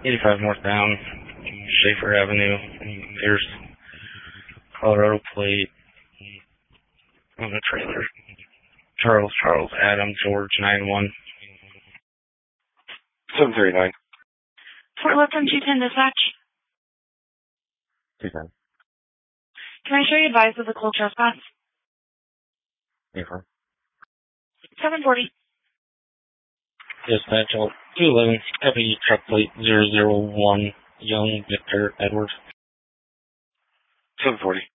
85 northbound, Schaefer Avenue. There's Colorado plate on the trailer. Charles, Adam, George, 9-1. 739. Fort Lipton, 210 dispatch. 210. Can I show you advice of the cold trespass? Affirm. 740. Dispatch 211, heavy truck plate 001, Young Victor Edward. 740.